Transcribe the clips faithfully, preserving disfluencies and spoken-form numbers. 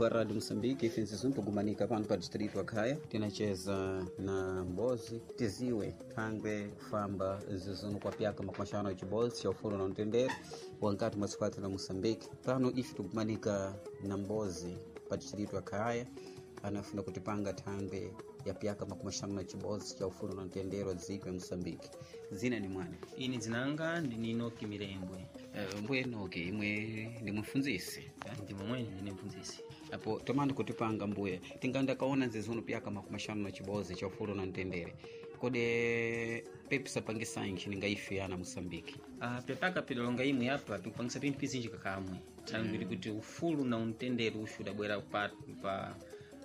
wa Rádio Moçambique, Finzizum Pugumanika pano pa distrito wa Kaya. Tinacheza na Mbozi tiziwe thangwe kufamba zizunu kwa pyaka makumashano ya chibolsi cha ufuru na utendere wankati mwasikwati na Moçambique. Pano ifi tukumanika na Mbozi pa distrito wa Kaya anafuna kutipanga thangwe ya pyaka makumashano ya chibolsi cha ufuru na utendere ziko ya Moçambique. Zina ni mwane? Ini zinanga ndi Ninoki Mirembwe. Uh, mbwe Enoki imwe ndi mfunzisi. Ndi mwenye ndi mfunzisi. Apo tomani kutipanga mbuye tinganda kaona zizunu pyaka makumashano na chibozi cha ufuru na utendere. Kode pepisa pangisa inchi ningaifi yana Moçambique. Ah, uh, pepaka pidolonga imwe hapa tukupangisa pintu pizinji kakamwe. Tangiri mm. kuti ufuru na utendere ushuda bwera pa pa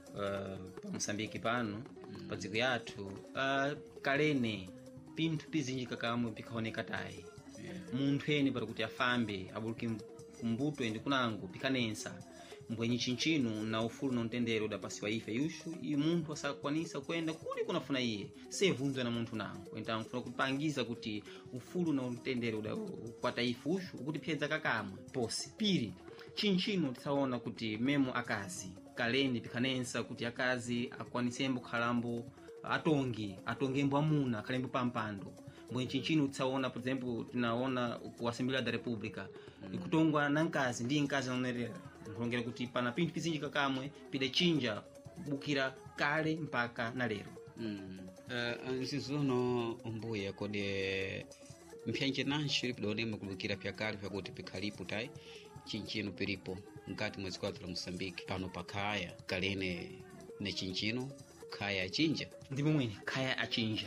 uh, pa Moçambique pano mm. pa dziko yathu uh, kalene pintu pizinji kakamwe pikaoneka tayi. Yeah. Munthu eni para kuti afambe abuluki mbuto endi kunango pikanensa mbwenye chinchinu na ufuru na utendere udapasiwa ife yushu i munthu asakwanisa kwenda kuli kunafuna iye sevunzwe na munthu nango enta mfuna kupangiza kuti ufuru na utendere udakwata ife ushu kuti pyedza kakamwe posi piri chinchinu tisaona kuti memo akazi kaleni pikanensa kuti akazi akwanisembo khalambo atongi atongembo amuna khalembo pampando mwenye chinchinu tsaona por exemplo tinaona ku Assembleia da República mm. ikutongwa na nkazi ndi nkazi nonerera ngongera kuti pana pintu pizinji kakamwe pide chinja bukira kale mpaka na lero. Mm. Uh, nsizono umbuya kode mpyanje nanshi pidolema kubukira pyakali pyakuti pikhalipo tai chinchino pilipo ngati mwezi kwathu la Moçambique pano pakaya kalene ne chinchino kaya achinja ndipo mwene kaya achinja.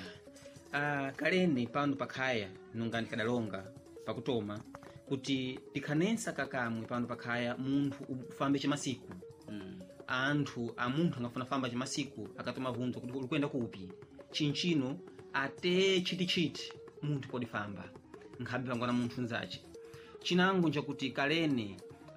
Uh, kalene pano pakhaya nungani kadalonga pakutoma kuti pikhanensa kakamwe pano pakhaya munthu ufambe chamasiku mm. anthu a munthu angafuna famba chamasiku akatoma vunzo kuti ulikwenda kupi chinchino ate chiti-chiti munthu podi famba nkhabe pangwana munthu nzache chinango njakuti kalene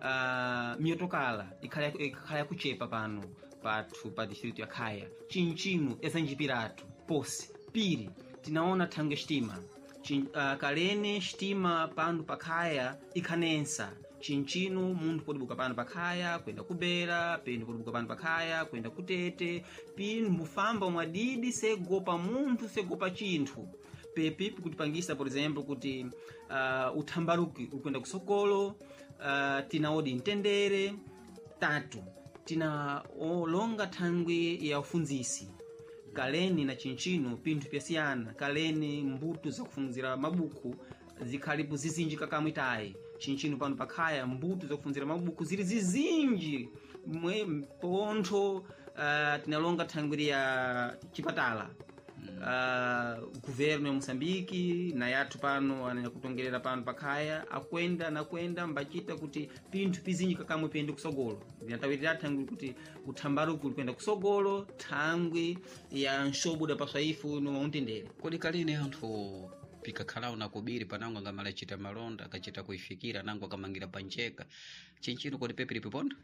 uh, miyotokala ikhala ikhala kuchepa pano pathu pa distrito ya Kaya chinchino esanjipiratu posi piri tinaona thange stima Chin, uh, kalene stima pano pakhaya ikhanensa chinchino munthu podibuka pano pakhaya kwenda kubera pendo podibuka pano pakhaya kwenda kutete pino mufamba mwadidi segopa munthu segopa chinthu pepi kutipangisa por exemplo kuti uh, uthambaruki ukwenda kusokolo uh, tinaodi ntendere tatu tina olonga thangwe ya ufunzisi kaleni na chinchino pintu pyasiyana kaleni mbuto za kufunzira mabuku zikhalipo zizinji kakamwe tayi chinchino pano pakhaya mbuto za kufunzira mabuku zili zizinji mwe pontho uh, tinalonga thangwe ya chipatala uh, governo ya Moçambique na yathu pano anakutongerera pano pakhaya akwenda na kwenda mbachita kuti pintu pizinji kakamwe pende kusogolo ndinatawirira thangwe kuti uthambaruku ulikwenda kusogolo thangwe ya nshobuda paswaifu no untendere kodi kalene anthu pikakhala na kubiri panango ngamala chita malonda akachita kuifikira nango akamangira panjeka chinchino kodi pepe lipiponda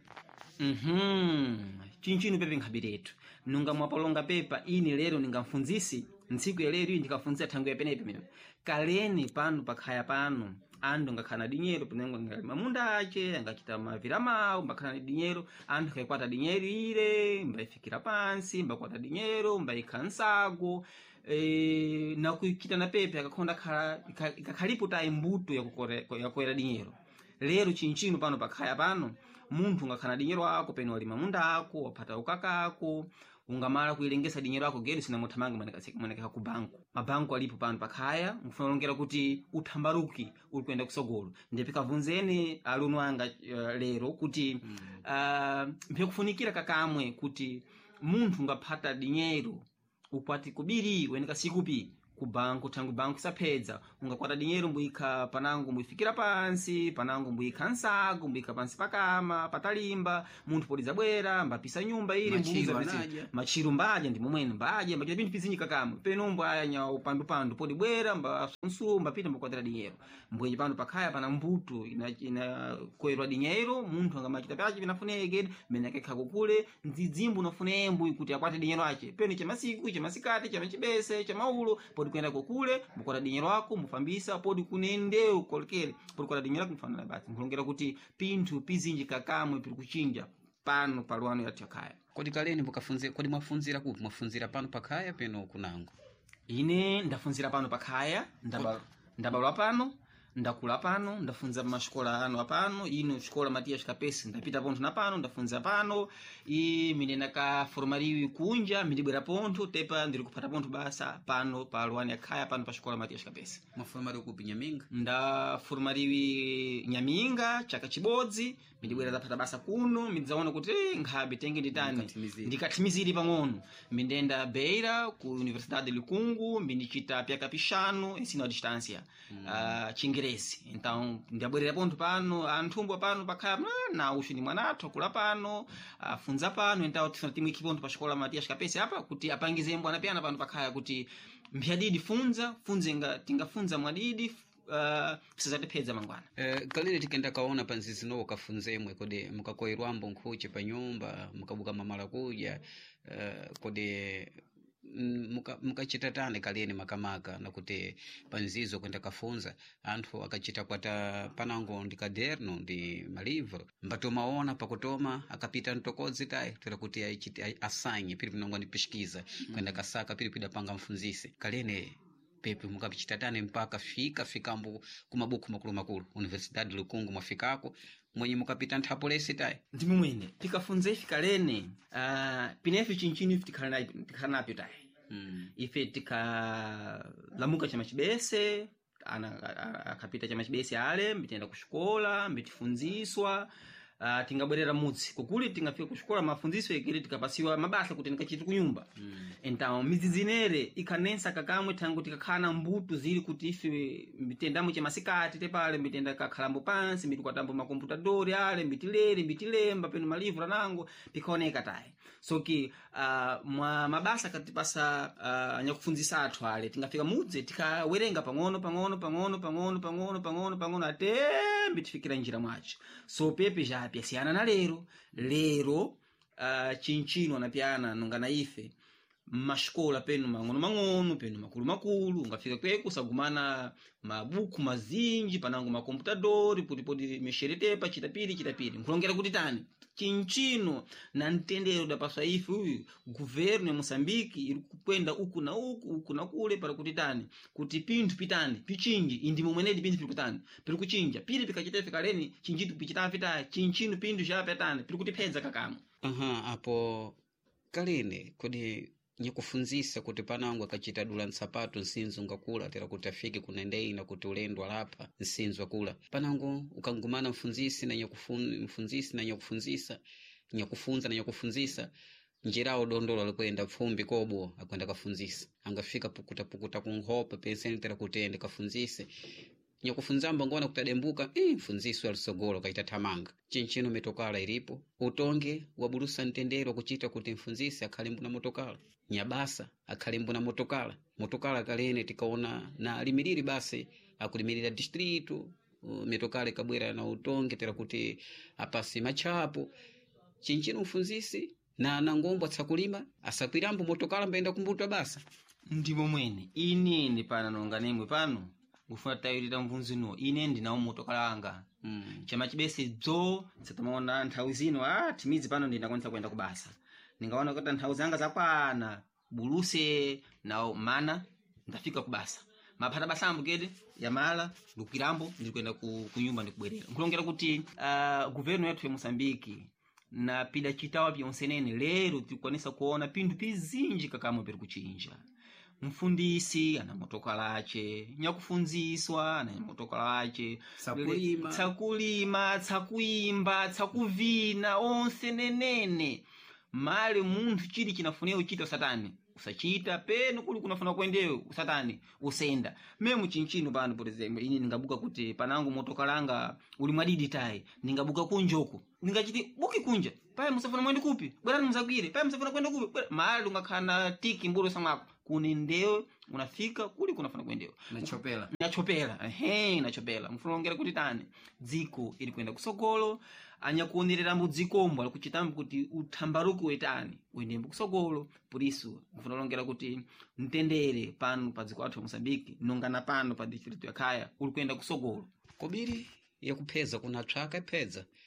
mhm chinchino pepe nkhabiretu nunga mwapalonga pepa ini lero ningamfunzisi ntsiku lero ndikafunzira thangwe yapenepe mimi kaleni pano pakhaya pano ando ngakhana dinyero panengo ngali mamunda ache angachita mavira mawo mbakhana dinyero anthu kaikwata dinyero ile mbaifikira pansi mbakwata dinyero mbaikhansago e, na kuikita na pepe akakhonda khala ikakhalipo tayi mbuto yakukwera dinyero lero chinchino pano pakhaya pano munthu ngakhana dinyero ako peno ali mamunda ako wapata ukaka ako ungamala kuilengesa dinyero ako gedi sina muthamanga mwaneka ku banku mabanku alipo pano pakhaya ngufuna longera kuti uthambaruki ulikwenda kusogolo ndipika vunzeni aluno anga uh, lero kuti mm. uh, mpekufunikira kakamwe kuti munthu ngaphata dinyero ukwati kubiri weneka sikupi ku banku tangu banku sapedza ungakwata dinyero mbuika panango mbuifikira pansi panango mbuika nsago mbuika pansi pakama patalimba munthu poliza bwera mbapisa nyumba ili mbuza machiru mbaje ndi momwene mbaje mbachita pintu pizinyi kakamwe penombo ayanya upandu pandu podi bwera mbasunsu mbapita mbakwatira dinyero mbwenye pano pakhaya pana mbuto ina ina koerwa dinyero munthu angamachita pachi pinafuneke meneke khako kule nzidzimbu nafunembu kuti akwate dinyero ache peno cha masiku cha masikati cha machibese cha maulo podi kwenda kokule mukora dinyero wako mufambisa podi kunende ukolekere podi kwenda dinyero wako mfana basi ngolongera kuti pintu pizinji kakamwe pili kuchinja pano pa luwano yathu yakhaya. Kodi kaleni mukafunzira, kodi mwafunzira kupi? Mwafunzira pano pakhaya peno kunango? Ine ndafunzira pano pakhaya, ndaba ndabalwa pano, ndakula pano, ndafunza mashikola ano apano, ino shikola Matias Kapesi ndapita pontho na pano, ndafunza pano, i mine nakaformaliwi kunja, midibwera pontho, tepa ndiri kupata pontho basa pano pa luwano yakhaya pano pa shikola Matias Kapesi. Mwaformaliwi kupi Nyaminga? Ndaformaliwi Nyaminga, chaka chibodzi, midibwera zapata basa kuno, midzaona kuti nkhabe tenge nditani ndikathimiziri pang'ono. Mindenda Beira ku Universidade Likungu, mindichita pyaka pixano ensino a distância, mm. uh, chingeresi. Então ndabwerera pontho pano, anthumbo pano pakhaya na uxi ni mwanathu akula pano, afunza pano, então tifuna timwiki pontho pa xikola Matias Kapesi apa kuti apangizembo anapyana pano pakhaya kuti mphyadidi funza, funzenga tingafunza mwadidi Uh, psizatipedza mangwana. Uh, kalile tikenda kaona panzizi no kafunzemwe kodi mukakoyerwambo nkhuche pa nyumba mukabuka mamala kuja uh, kodi muka mukachita tane kaleni makamaka nakuti panzizo kwenda kafunza anthu akachita kwata panango ndi kaderno ndi malivro mbatomaona pakutoma akapita ntokodzi tayi tera kuti aichiti asanye pili pinongo ndi pishikiza mm. kwenda kasaka pili pidapanga mfunzise kaleni pepe mukapichitatane mpaka fika fikambo kumabuku makulu makulu Universidade Lukungu mwafikako mwenye mukapita nthapolesi tayi ndimi mwene tikafunza ife kalene uh, pinefe chinchini ife tikhalanapyo tayi mm. ife tikalamuka chama chibese ana akapita chama chibese ale mbitenda kuxikola mbitifunziswa. Uh, tingabwerera mudzi kukuli tingafika kuxikola mafunziso ekele tikapasiwa mabasa kuti nikachiti kunyumba mm. Então midzizinere ikhanensa kakamwe thangu tikakhana mbuto zili kuti ife mbitendamo chemasikati tepale mbitenda kakhalambo pansi mbitikwatambo makomputadori ale mbitilere mbitilemba peno malivro nango pikaoneka tayi so ki uh, mwa mabasa katipasa uh, nyakufunzisa athu ale tingafika mudzi tikawerenga pang'ono pang'ono pang'ono pang'ono pang'ono pang'ono pang'ono ate mbitifikira njira mwacho so pepe ja pyasiyana na lero lero uh, chinchino anapyana nongana ife mashikola penu mang'ono mang'ono penu makulu makulu ungafika kweku sagumana mabuku mazinji panango makomputadori putipoti mesheretepa chitapiri chitapiri nkulongera kuti tani chinchino na ntendero dapaswa ife uyu guvernu ya Mosambiki iri kukwenda uku na uku uku na kule para kuti tani kuti pinthu pitani pichinji indi momwenedi pinthu pikutani piri kuchinja pili pikachitefe kaleni chinjitu pichitafi tayi chinchino pinthu chapya tani piri kutipedza kakamo. Aha, apo kalene kodi nyakufunzisa kuti panango akachita dula nsapato nsinzo ngakula tera kuti afike kunendei na kuti ulendwa lapa nsinzo akula panango ukangumana mfunzisi na nyakufun mfunzisi na nyakufunzisa nyakufunza na nyakufunzisa njirao dondolo alikwenda fumbi kobo akwenda kafunzisa angafika pukuta pukuta kunhopa penseni tera kuti ende kafunzise nyakufunzamba ngona kutadembuka eh mfunzisi alisogolo kaita tamanga chinchino metokala ilipo utonge wabulusa ntendero kuchita kuti mfunzisi akhalimbu na motokala nyabasa akhalimbu na motokala motokala kalene tikaona na alimiriri basi akulimirira distrito uh, metokala kabwera na utonge tera kuti apasi machapo chinchino mfunzisi na nangombo atsakulima asakwirambo motokala mbenda kumbuta basa ndimo mwene ine ndi pana nonganemwe pano ufuna tayirira mvunzino ine ndinawo motokala anga mm. chama chibese dzo tsatamaona nthawi zino ah timizi pano ndinakwanisa kwenda kubasa ningaona kuti nthawi zanga zakwana buluse na mana ndafika kubasa maphata basambu kede yamala lukirambo ndikuenda ku kunyumba ndikubwerera nkulongera kuti uh, guvernu yetu ya Mosambiki na pida chitawa pyonsenene lero tikwanisa kuona pinthu pizinji kakamwe piri kuchinja mfundisi ana motokala ache nyakufunziswa ana motokala ache tsakulima tsakulima tsakuimba tsakuvina onse nenene mali munthu chili chinafunira uchita satani usachita peno kuli kunafuna kuendeyo satani usenda memu chinchino pano por exemplo ini ningabuka kuti panango motokalanga uli mwadidi tayi ningabuka kunjoko ningachiti buki kunja paya musafuna mwende kupi bwerani muzagwire paya musafuna kwenda kupi mali ungakhana tiki mburo samako kunendeo unafika kuli kunafuna kuendeyo nachopela nachopela ehe nachopela mfuna ongera kuti tani dziko ili kwenda kusogolo anyakuonerera mudzikombo alikuchitambo kuti uthambaruki wetani uendembo kusogolo por isso mfuna longera kuti ntendere pano pa dziko athu ya Mosambiki nongana pano pa distrito ya Khaya uli kwenda kusogolo kobiri yakupeza kuna tsaka ipedza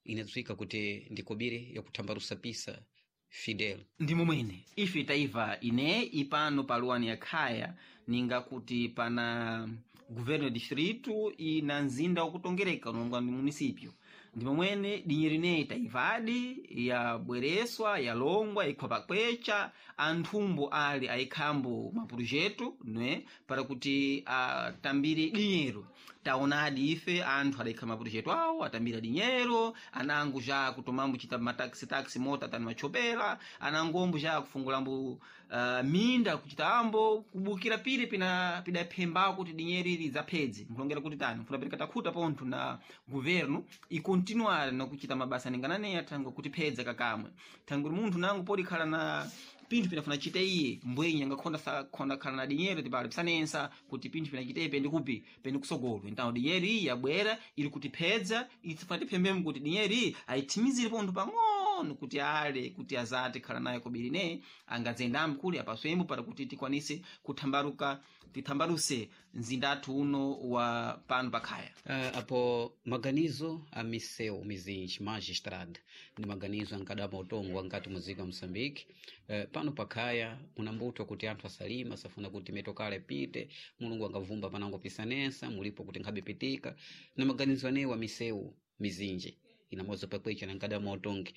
inadziwika kuti ndikobiri yakutambalusa pisa Fidel. Ndi momwene ife taiva ine ipano pa Luwani ya Khaya ninga kuti pana governo distrito ina nzinda wakutongereka unonga ndi municipio. Ndi momwene dinheiro lineyi taivadi yabwereswa yalongwa ikho pakwecha anthumbo ali aikhambo maprojeto ne para kuti atambire dinheiro. Taonadi ife anthu adaikha maprojeto awo atambira dinheiro, anango já kutomambo chita mataxi taxi mota tani machopela, anangombo já kufungulambo uh, minda kuchitambo kubukira pili pina pidaphembako kuti dinheiro ili zaphedzi mkulongera kuti tani mfuna pereka takhuta pontho na governo ikontinuare na kuchita mabasa ningananeya tango kuti phedza kakamwe tango munthu nango podi khala na pinthu pinafuna chita iye mbwenye ngakhonda sa khonda khala na dinheiro tipale pisanensa kuti pinthu pinachitepe ndi kupi pene kusogolo então dinheiro iyi yabwera ili kuti phedza isifuna tiphembemo kuti dinheiro iyi ayitimizire pontho pang'ono kuti ale kuti azati khala nayo kobirine angadzendambo kuli apaswembo para kuti tikwanise kuthambaruka tithambaruse mzindathu uno wa pano pa Khaya. Uh, apo maganizo a miseu mizinji magistrada ndi maganizo ankadama utongo ankati muzika Moçambique. Uh, pano pa Khaya munambutwa kuti anthu asalima safuna kuti metokale pite mulungu angavumba panango pisanensa mulipo kuti nkhabe pitika na maganizo anewo a miseu mizinji inamoza pakwecha na nkadama utongi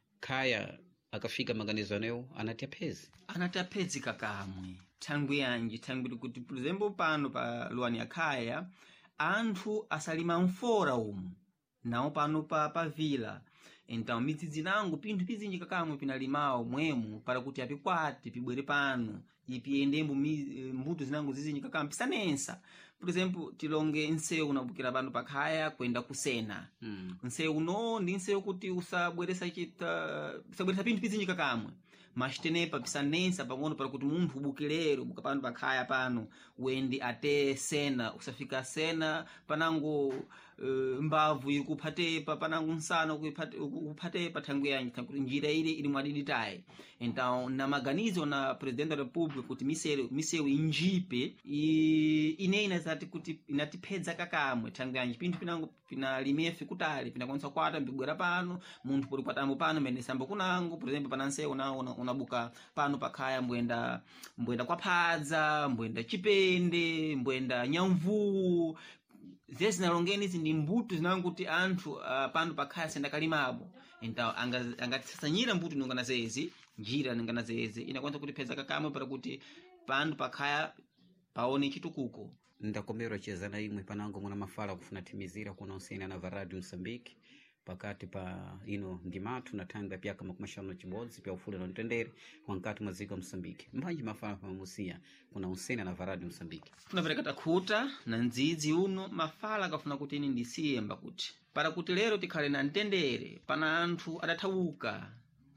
Khaya akafika maganizo anewo anatia phezi anatia phezi kakamwe tangu yanji tangu kuti por exemplo pano pa Luwani ya Khaya anthu asalima mfora umu nawo pano pa pa vila então midzidzi nangu pinthu pizinji kakamwe pinalimawo mwemu para kuti apikwati pibwere pano ipiyendembo mbuto zinango zizinji kakamwe pisanensa. Por exemplo tilonge nseu unabukira pano pa Khaya kwenda kusena mm. nseu no ndi nseu kuti usabweresa chita usabweresa pinthu pizinji kakamwe mas tenepa pisanensa pang'ono para kuti munthu ubukilero buka pano pa Khaya pano wendi ate sena usafika sena panango uh, mbavu ili kuphatepa panango nsana kuphatepa thangu yanji kuti njira ile ili mwadiditayi. Então na maganizo na presidente da república kuti miseu miseu injipe i ine inazati kuti inatiphedza kakamwe thangu yanji pinthu pinango pinalimefe kutali pinakwanisa kwata mbigwera pano munthu poli kwatambo pano mene sambo kunango por exemplo pananseu na unabuka pano pa Khaya mbwenda mbwenda kwa Phadza mbwenda Chipende mbwenda Nyamvu zesi nalongeni izi ndi mbuto zinango kuti anthu uh, pano pa Khaya sendakalimabo. Então angatisasanyira mbuto ningana zezi njira ningana zezi inakwanisa kuti phedza kakamwe para kuti pano pa Khaya paone chitukuko. Ndakomero chezana imwe panango muna mafala kufuna timizira kuna usena na Radio Moçambique pakati pa ino ndimatu na tanga pia kama kumashano chibodzi pia ufule na ntendere wankati mazika Moçambique mbanji mafala pa musia kuna usena na Radio Moçambique tunapereka takhuta na ndzidzi uno mafala kafuna kuti ini ndisiyemba kuti para kuti lero tikhale na ntendere pana anthu adathawuka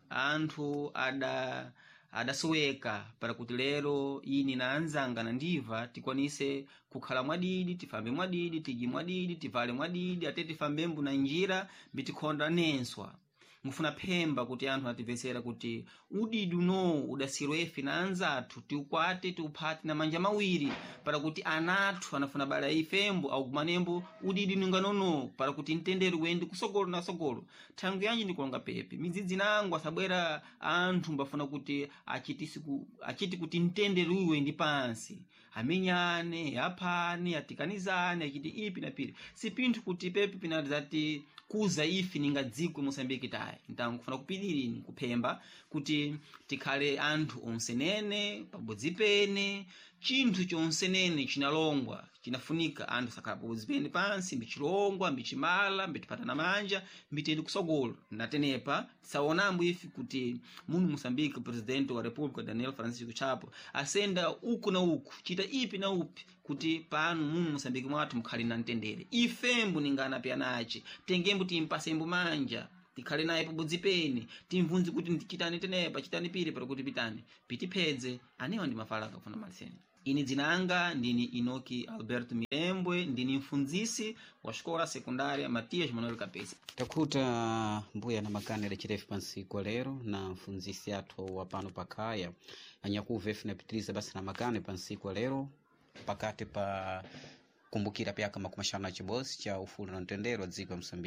anthu ada adasoweka para kuti lero ini na anzanga na ndiva tikwanise kukhala mwadidi tifambe mwadidi tiji mwadidi tivale mwadidi ate tifambembu na njira bitikhonda nenswa. Mufuna phemba kuti anthu ativesera kuti udidi uno udasiro efe na anzathu tiukwate tiuphati na manja mawiri para kuti anathu anafuna bala ifembo au kumanembo udidi ninganono para kuti ntendere wendi kusogolo na sogolo. Thangu yanji ndikulonga pepe midzidzi nangu asabwera anthu mbafuna kuti achiti achiti kuti ntendere uwe ndi pansi amenyane aphane atikanizane achiti ipi na pili si pinthu kuti pepe pinadzati kuza ifi ninga dziko Moçambique tayi. Então kufuna kupidirini kuphemba kuti tikhale anthu onsenene pabodzi pene chinthu chonsenene chinalongwa chinafunika anthu sakhala pabodzi pene pansi mbichilongwa mbichimala mbitipatana manja mbitendi kusogolo natenepa tisaonambo ifi kuti muno Moçambique presidente wa República Daniel Francisco Chapo asenda uku na uku chita ipi na upi kuti pano muno Moçambique mwathu mukhali na ntendere ifembo ningana pyanachi tengembo timpasembo manja tikhale naye pabodzi pene timvunzi kuti chitani tenepa chitani pili para kuti pitani pitiphedze anewa ndi mafala akafuna maliseni. Ini dzinanga ndini Inoki Alberto Mirembwe ndini mfundzisi wa xikola sekundária Matias Manuel Kapesi. Takhuta mbuya na makanela chirefu pansiku lero na mfundzisi athu wa pano pa Khaya anyakuvefu na pitiliza basi na makane pansiku lero pakati pa kumbukira pyaka makumashana chibosi cha ufulu na ntendero wa dziko Moçambique.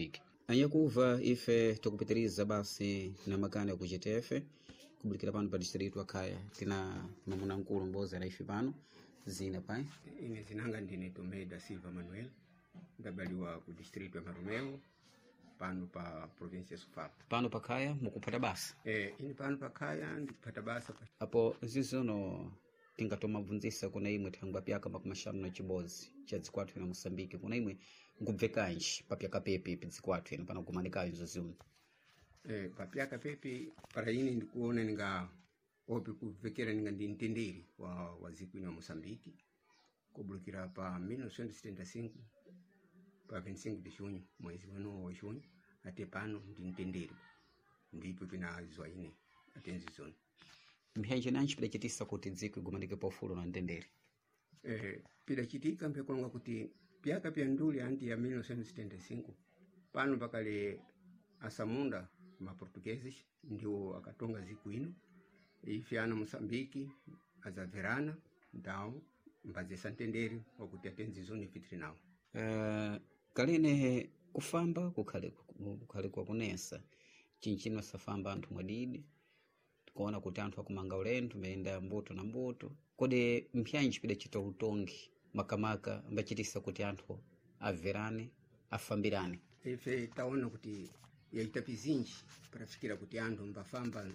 anyakuva ife tikupitiriza basi na makani ya kuchitefe kubulikira pano pa district wa Kaya tina mamuna mkulu mboza na ife pano zina pai ine zinanga ndine Tomeda Silva Manuel ndabaliwa ku district wa Maromeo pano pa province ya Sofala. Pano pa Kaya mukupata basa eh ini pano pa Kaya ndipata basa pa apo zizono tingatoma bvunzisa kuna imwe thangwa pyaka makumashanu na chibozi cha dzikwathu na Mosambiki kuna imwe ngubvekanji papyaka pepe pidzikwathu ina pana kumanikayo zozimu eh papyaka pepe para ini ndikuona ninga opi kuvekera ninga ndintenderi wa wazikwini wa Mosambiki kubulukira pa mil novecentos e setenta e cinco pa vinte e cinco de junho mwezi wano wa junho ate pano ndintenderi ndipo pinazwa ine atenzi zone mihanje nanchi pidachitisa kuti dziko igumanike paufulu na ntendere eh pidachitika mpekolonga kuti pyaka pya nduli anti ya mil novecentos e setenta e cinco pano pakale asamunda maportugueses ndio akatonga ziku ino ife ana Mosambiki azaverana ndao mbaze santenderi wakuti atenzi zone fitri nao. Uh, kalene kufamba kukhale kukhale kwa kunesa chinchino safamba anthu mwadidi kuona kuti anthu akumanga ulendo meenda mbuto na mbuto kodi mpyanji pidachita utongi makamaka mbachitisa kuti anthu averane afambirane ife taona kuti yaita pizinji parafikira kuti anthu mbafamba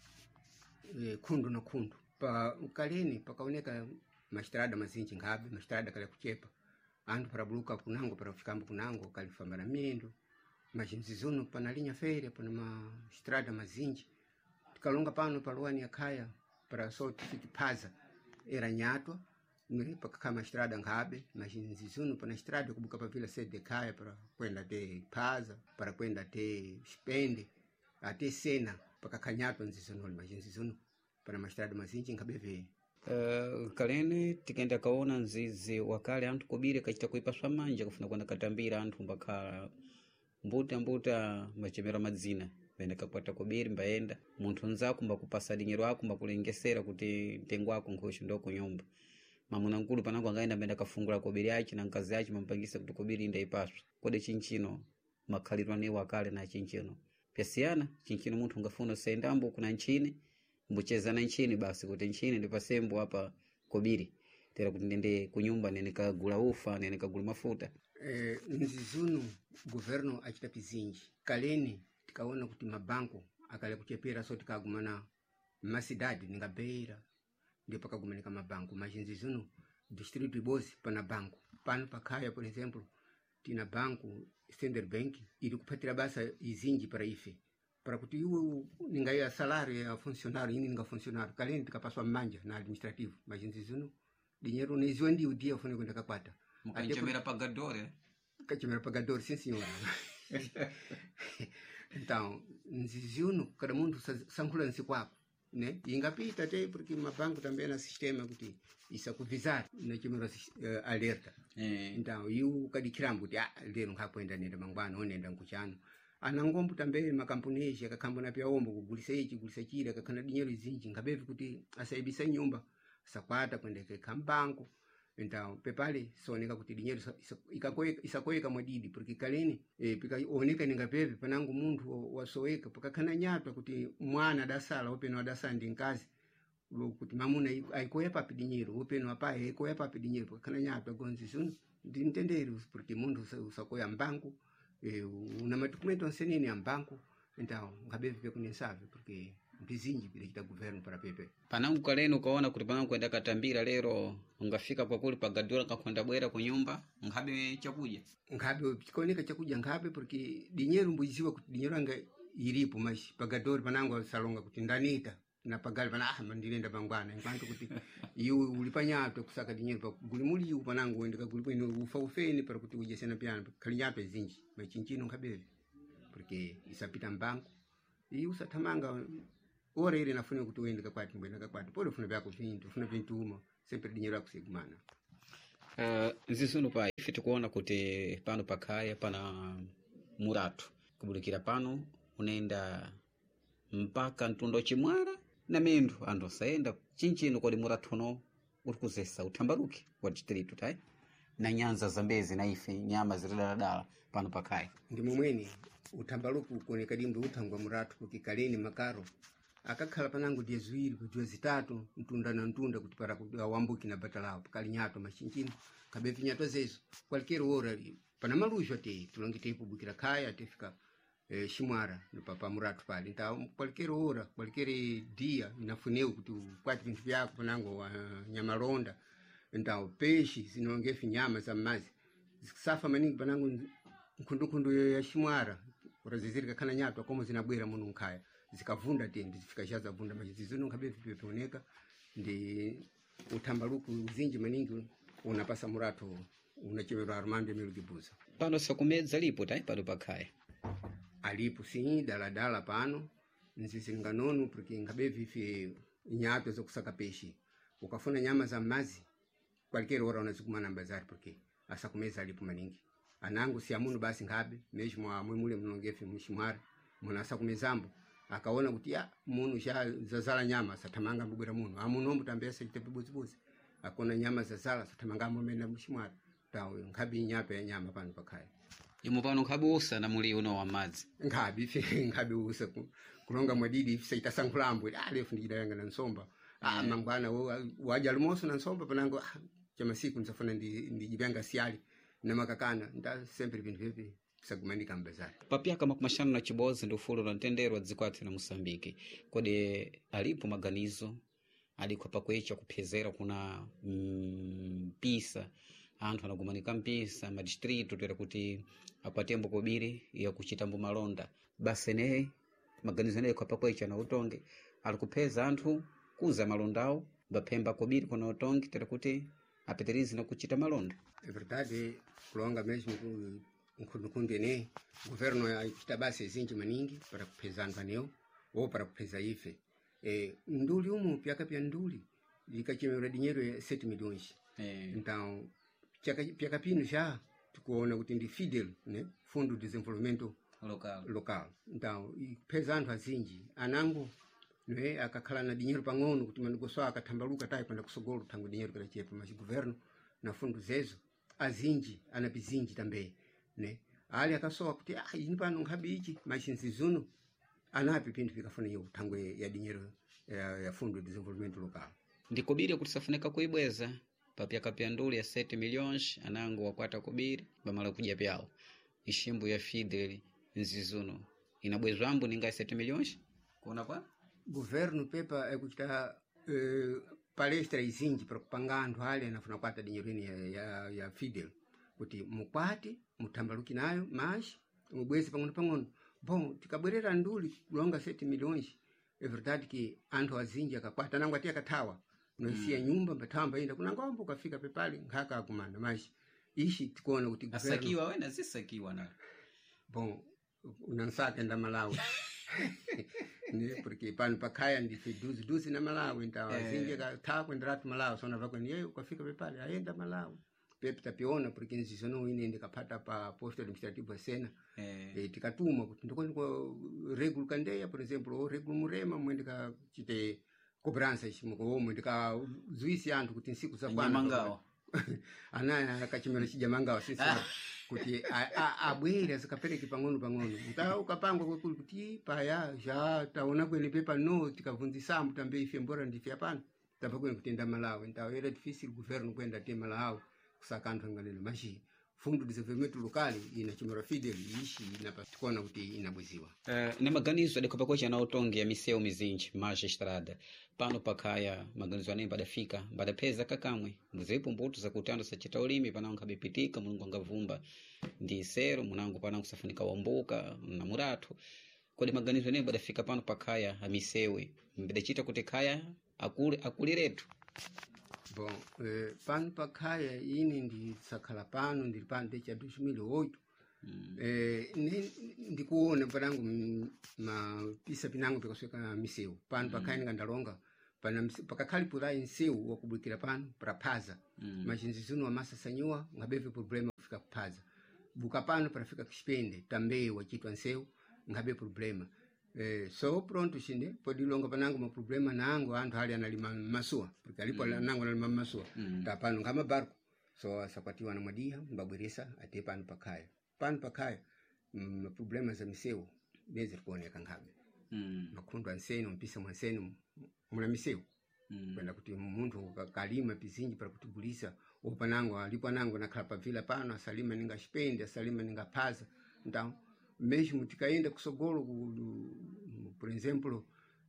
e, kundu na kundu pa kaleni pakaoneka mastrada mazinji ngabe mastrada kale kuchepa anthu parabuluka kunango parafikambo kunango kalifamba na miendo majinzizuno panalinya fere pana mastrada mazinji tikalonga pano paluani ya Kaya para soti fikipaza era nyatwa nuri pakakama strada ngabe majinzizuno pana strada kubuka pa vila sede Kaya para kwenda te paza para kwenda te spende ate sena pakakanyatwa nzizuno majinzizuno pana mastrada mazinji ngabeve. Uh, kalene tikenda kaona nzizi wakale anthu kubire kachita kuipaswa manja kufuna kwenda katambira anthu mbakhala mbuta mbuta machemera madzina vende kakwata kubiri mbaenda munthu nzako mbakupasa dinyero wako mbakulengesera kuti mtengo wako nkhoshi ndo kunyumba mamuna nkulu panako angaenda mbenda kafungula kubiri yachi na nkazi yachi mampangisa kuti kubiri inda ipaswa kode chinchino makhalirwa ni wakale na chinchino pyasiyana chinchino munthu ngafuna sendambo kuna nchini mbucheza na nchini basi kuti nchini ndi pasembo hapa kubiri tera kuti ndende kunyumba nene kagula ufa nene kagula mafuta. Eh nzizunu governo achita pizinji kaleni tikaona kuti mabanko akale kuchepera so tikagumana masidadi ningabeira ndio pakagumanika mabanko machinzizunu district boss pana banko pano pakaya por exemplo tina banko Standard Bank ili kupatira basa izinji para ife para kuti iwe ningaya salário ya funcionário ini ninga funcionário kaleni tikapaswa manja na administrativo machinzizunu dinheiro nizwe ndi udia ufune kwenda kakwata mkanchemera pagadore kachemera pagador sim senhora. Então nziziuno cada mundo sankula nsikwako né ingapita te porque mabanco também na sistema kuti isa kuvisar na chimero uh, alerta eh. Então eu kadikirambo kuti ah lero ngakwenda nenda mangwana onenda nkuchano anangombo também makampuni ya kakambona pya ombo kugulisa ichi kugulisa chira kakana dinheiro zinji ngabevi kuti asaibisa nyumba sakwata kwendeke kambanko. Então pepale soneka kuti dinheiro ikakoeka isakoeka mwadidi porque kaleni e pika oneka ningapeve panango munthu wasoeka pakakana nyatwa kuti mwana dasala openo adasa ndi nkazi kuti mamuna aikoepa pa dinheiro openo apai aikoepa pa dinheiro pakakana nyatwa gonzi suno ndintendere porque munthu usakoya mbanco e una madokumento senene ya mbanco. Então ngabeve pe kunesave porque mbizinji bila kita governo para pepe panangu kaleni ukaona kuti panangu kwenda katambira lero ungafika kwa kuli pagadora kakwenda bwera kunyumba ngabe chakuja ngabe chikooneka chakuja ngabe porque dinheiro mbuziwa kuti dinheiro anga ilipo mas pagador panangu salonga kuti ndanita na pagali pana ah ndilenda bangwana enquanto kuti iwe ulipanyato kusaka dinheiro pa gulimuli upanangu wenda kaguli kwenu ufa ufeni para kuti uje sena piano kalinyato zinji machinchino ngabe porque isapita mbanco e usathamanga ora ile nafuna kuti uende kakwati mbena kakwati pole ufuna byako vintu ufuna vintu uma sempre dinheiro akusigumana. Uh, nzisuno pa ife tikuona kuti pano pakaya pana muratu kubulikira pano unaenda mpaka ntundo chimwara na mendu ando saenda chinchino kodi muratu no uri kuzesa utambaruki wa district tai na nyanza zambezi na ife nyama zilidaladala pano pakhaya. ndi momweni utambaluku kuoneka dimbe uthangwa muratu kukikaleni makaro akakhala panango dia ziwiri kudziwa zitatu mtunda na mtunda kuti para wambuki na batalao pakali nyato machinchino kabevi nyato zezo kwalkero ora pana malujo te tulongite ibukira khaya tefika eh, shimwara papa muratu pali nta kwalkero ora kwalkere dia inafuneu kuti kwati vintu vyako panango uh, nyamalonda nta peshi zinongefi nyama za mazi zisafa maningi panango nkundukundu ya shimwara urazizirika kana nyato akomo zinabwera muno nkhaya zikavunda tendi zifika shaza vunda machizizo ngabevi pepeoneka ndi utambaluku uzinji maningi unapasa murato unachemera Armando Milgibuza. Pano sakumedza lipo tai pano pakhaya. Alipo sim daladala pano nzizinganonu porque ngabevi fi nyato za kusaka peixe ukafuna nyama za mazi qualquer hora unazikumana mbazari porque asa kumeza alipo maningi anangu si amuno basi ngabe mesmo amwe mule mnongefi mushimwara munasa kumezambo akaona kuti ya munu sha zazala nyama satamanga mbugura munu amuno mbutambesa chitepibuzibuzi akona nyama zazala satamanga mbumena mushimwara tawe ngabi nyapa ya nyama pano pakhaya. Imu pano nkhabi usa na muli uno wa madzi. Ngabi fe ngabi usa kulonga mwadidi saita sankulambwe alefu ndida yanga na nsomba ah mangwana waja lumoso na nsomba panango ah chama siku nsafuna ndi ndijibanga siali na makakana nda sempre vintu vipi sagumanika mbazari papyaka makumashano na chibozi ndi ufulu na ntendero dzikwati na Mosambiki kodi alipo maganizo aliko pakwecha kuphezera kuna mpisa mm, anthu anagumanika mpisa madistritu tera kuti apatembo kobiri ya kuchitambo malonda basi ne maganizo ne kwa pakwecha na utonge alikupheza anthu kuza malondao bapemba kobiri kuna utonge tera kuti apeterizi na kuchita malonda. É verdade kulonga mesmo nkundukunde ne governo ya kitabase zinji maningi para kupheza nganeo ou para kupheza ife eh nduli umu pyaka pya nduli likachemera dinheiro ya sete milhões eh então pyaka pyaka pino já tukuona kuti ndi fidel né fundo de desenvolvimento local local então ipheza anthu azinji anango né akakhala na dinheiro pang'ono kuti manigoswa akatambaluka tai kwenda kusogolo tangu dinheiro kala chepa mas governo na fundo zezo azinji anapizinji também né ali akasowa kuti ah ini pano ngabi ichi machinzi zuno anapi pintu vikafuna yo tangu ya dinheiro ya, ya fundo de desenvolvimento local ndikobiri kuti safunika kuibweza papyaka pya nduli ya sete milhões anango wakwata kobiri bamala kuja pyao ishimbo ya fidel nzizuno inabwezwambo ninga sete milhões kuona kwa governo pepa é kuchita uh, palestra izinji para kupanga anthu ali anafuna kwata dinheiro ya, ya, ya fidel kuti mukwati mutambaluki nayo mas mubwezi pang'ono pang'ono bom tikabwerera nduli kulonga sete milhões é verdade que anthu azinji akakwata nangu ati akathawa noisiya mm. nyumba mbatamba inda kuna ngombo kafika pepali ngaka akumana mas ishi tikuona kuti governo asakiwa wena zisakiwa na bom unansaka enda Malawi né porque pano pakhaya ndife duzi duzi na Malawi então eh. azinji katha kwendera tu Malawi sona va kwene yeye ukafika pepali aenda Malawi pepe tapiona porque nzizono ine ndikapata pa posto administrativo ya Sena eh. e, tikatuma kuti ndiko ndiko regular kandeya por exemplo o regular murema mwendika chite cobrança chimoko mwendika zuisi anthu kuti nsiku za kwana mangawa ana akachimera chijamangawa sisi kuti abwera zikapereke pang'ono pang'ono uka ukapangwa kwekuli kuti paya ja taona kwene pepa no tikavunzisambu tambe ife mbora ndife apana tapa kwene kutenda Malawi ntawo era difícil governo kwenda te Malawi kusaka anthu ngalelo machi fundo de desenvolvimento local ina chimera fidel ishi inapatikana kuti inabweziwa uh, ne maganizo adiko pakocha na utongi ya miseu mizinji maji estrada pano pakhaya maganizo ane badafika badapeza kakamwe muzepo mbuto za kutanda sa chita ulimi panango kabipitika mulungu angavumba ndi sero munango panango safunika wambuka na muratu kodi maganizo ane badafika pano pakhaya amisewe mbidachita kuti khaya akuli akuliretu. Bom, eh, pano pakhaya ini ndi sakhala pano ndili pano de cha dois mil e oito mm. eh ndikuona panango mapisa pinango pikasweka miseu pano pakhaya mm. ngandalonga pana pakakhali pulai nseu wakubwikira pano para phaza mm. machinzi zuno amasasanyua ngabeve problema kufika kuphaza buka pano para fika kuspende também wachitwa nseu ngabe problema eh so pronto chinde podi longa panango ma problema nango anthu ali analima masua porque alipo mm. nango analima masua mm. tapano ngama barco so asakwatiwa na mwadia mbabweresa ate pano pakhaya pano pakhaya mm, problema za miseu bezi kuoneka ngabe mm. makhundu anseno mpisa mwanseno muna miseu mm. kwenda kuti muntu kalima pizinji para kutibulisa opanango alipo nango nakhala pavila pano asalima ninga spende asalima ninga phaza então mesmo tikaenda kusogolo por exemplo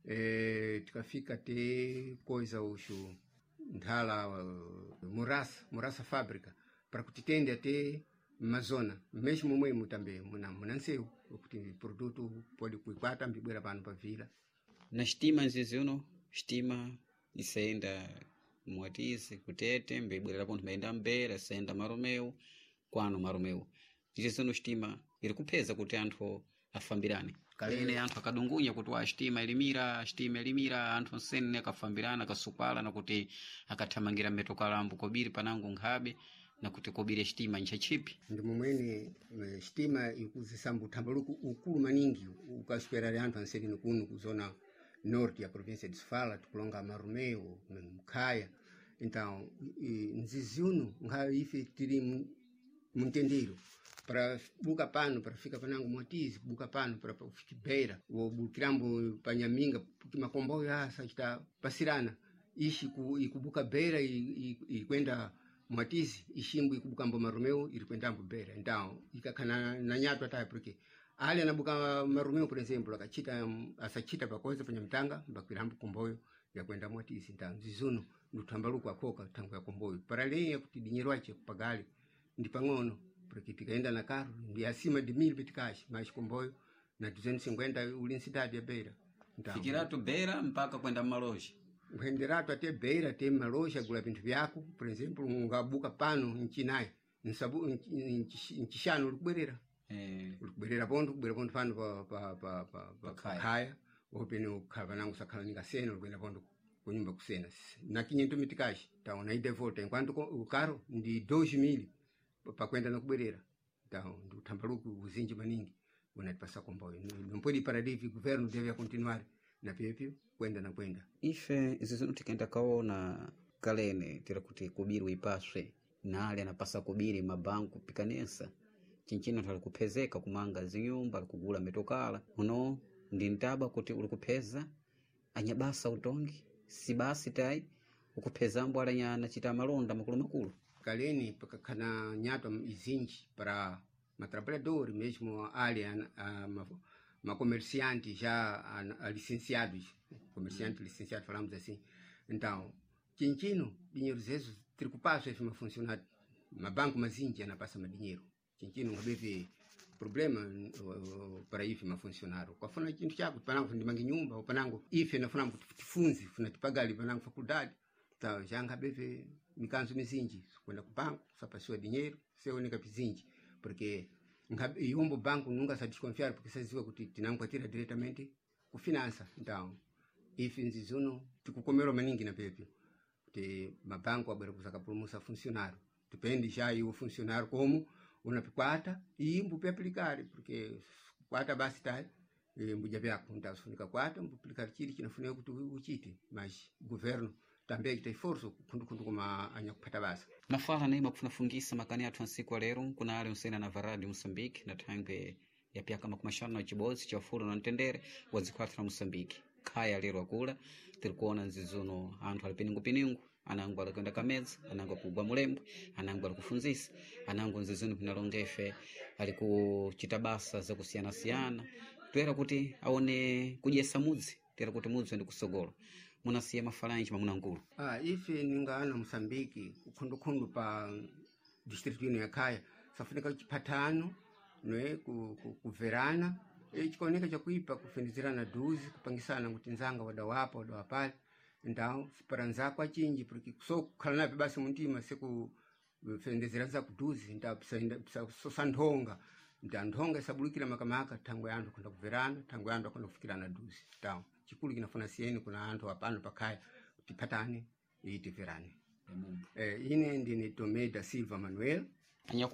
eh tikafika te coisa usho ndhala uh, murasa murasa fábrica para kutitende até mazona mesmo mwemu tambe muna munanseu kuti produto pode kuikwata mbibwera pano pavila na stima nziziuno stima isenda mwatizi kutete mbibwera ponto maenda mbera senda maromeu kwano maromeu tiziziuno stima iri kupeza kuti anthu afambirane kalene anthu akadungunya kuti wa stima ilimira stima ilimira anthu nsene akafambirana akasukwala na kuti akathamangira metokalambu kobiri panango nkhabe na kuti kobiri stima nchachipi ndi momwene stima ikuzisambu uthambaluku ukulu maningi ukasperare anthu ansene kuno kuzona norte ya província de Sofala tukulonga maromeu mkhaya então nziziuno nkhayo ife tiri muntendero para buka pano para fika panango mwatizi buka pano para ufitibeira o bukirambo panyaminga makomboyo yasa chita pasirana ishi ku ikubuka beira ikwenda mwatizi ishimbu ikubuka mbo maromeu ilikwenda mbo beira então ikakana na nyato hata porque ali anabuka maromeu por exemplo akachita asachita pakoza panyamtanga mbakirambo komboyo ya kwenda mwatizi então zizuno ndutambaluko akoka tangu ya komboyo para leo kuti dinheiro ache kupagali ndi pang'ono porque tikaenda na carro ndi acima de mil bitikash mais comboio na duzentos e cinquenta ulincidade ya beira então fikiratu beira mpaka kwenda maloja uhenderatu até beira tem maloja gula bintu vyako por exemplo ungabuka pano nchinai nsabu nchishano likubwerera eh likubwerera pondo kubwera pondo pano pa pa pa pa pa kaya opene ukhala nangu sakhala ningasena likwenda pondo kunyumba kusena na quinhentos mitikash taona ide volta enquanto o carro ndi dois mil pakwenda na kubwerera então nduthambaluku uzinji maningi unatipasa komboyo não pode parar de vir governo deve continuar na pepe kwenda na kwenda ife izizino tikenda kaona kalene tira kuti kubiri uipaswe na ali anapasa kubiri mabanku pikanesa chinchino tali kupezeka kumanga zinyumba kugula metokala uno ndi ntaba kuti uli kupeza anyabasa utongi si basi tai ukupeza mbo alanyana chita malonda makulu makulu kaleni pakakana nyato izinji para matrabalhador mesmo área ma, ma comerciante já a, a licenciados comerciante licenciado falamos assim então chinchino dinheiro zezo tricupasso é funcionar ma banco mazinji anapassa ma dinheiro chinchino ngabeve problema uh, para ife ma funcionário kwa funa chintu chako panango ndimangi nyumba panango ife nafuna kutifunzi funa tipagali panango faculdade então já ngabeve mikanzo mizinji kwenda ku banco sapasiwa dinheiro seonika pizinji porque yombo banco nunca sa desconfiar porque saziwa kuti tinankwatira diretamente ku finança então ife nzizuno tikukomera maningi na pepe kuti mabanco abwera kusaka promosa funcionário depende já e o funcionário como unapikwata e mbupe aplicare porque kwata basi tai mbuja vyako ndasunika kwata mbuplicar chili chinafunika kuti uchite mas governo também tem força kundu kundu kuma anya kupata basa nafala neima kufunafungisa makani atu nsiku wa lero kuna ali usena na varadi Moçambique na thangwe ya piaka makumashana na chibozi cha furo na ntendere wazikwatra Moçambique kaya lero akula tilikuona nzizuno anthu alipiningu piningu anangu alikwenda kameza anangu kugwa mulembo anangu alikufunzisa anangu nzizuno pinalongefe alikuchita basa za kusiana siana tuera kuti aone kujesa mudzi tuera kuti mudzi ndi kusogolo munasiya mafalanji mamuna ngulu ah ife ningana Moçambique kundu kundu pa district ya kaya safunika chipatano ne ku, ku, kuverana e chikoneka cha kuipa kufendizirana duzi kupangisana kuti nzanga wadawapo wadawapale ndao siparanza kwa chinji porque so kukhala nape basi muntima seku fendizirana kuduzi nda pisa so sandonga ndandonga sabulukira makamaka tango yandu kwenda kuverana tango yandu kwenda kufikirana duzi ndao chikulu kinafuna sieni kuna antu hapano pakaya tipatane itiverane mm -hmm. eh ine ndini Tomé da Silva Manuel anyakuva